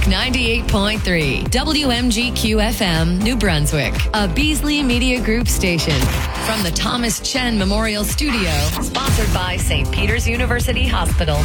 98.3, WMGQ FM, New Brunswick, a Beasley Media Group station. From the Thomas Chen Memorial Studio, sponsored by St. Peter's University Hospital.